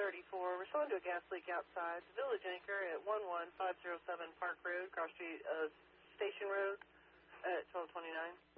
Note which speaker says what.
Speaker 1: 34. Respond to a gas leak outside the Village Anchor at 11507 Park Road, cross street of Station Road at 1229.